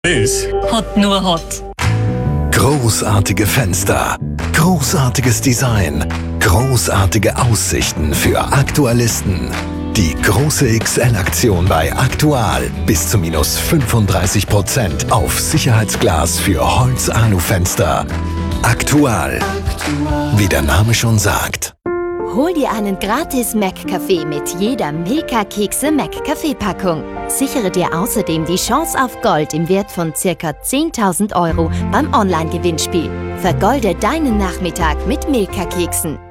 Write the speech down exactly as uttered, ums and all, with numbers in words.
Ist Hot nur Hot. Großartige Fenster, großartiges Design, großartige Aussichten für Aktualisten. Die große X L-Aktion bei Aktual. Bis zu minus fünfunddreißig Prozent auf Sicherheitsglas für Holz-Alu-Fenster. Aktual. Wie der Name schon sagt. Hol dir einen gratis Mac-Kaffee mit jeder Milka-Kekse Mac-Kaffee-Packung. Sichere dir außerdem die Chance auf Gold im Wert von ca. zehntausend Euro beim Online-Gewinnspiel. Vergolde deinen Nachmittag mit Milka-Keksen.